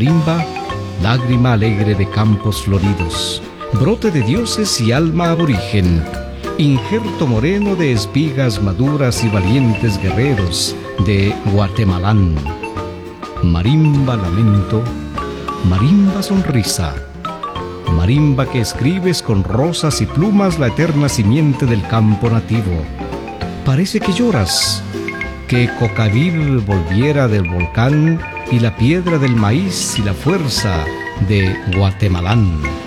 marimba, lágrima alegre de campos floridos, brote de dioses y alma aborigen, injerto moreno de espigas maduras y valientes guerreros de Guatemalán. Marimba lamento, marimba sonrisa, marimba que escribes con rosas y plumas la eterna simiente del campo nativo. Parece que lloras, que Cocavir volviera del volcán y la piedra del maíz y la fuerza de Guatemalán.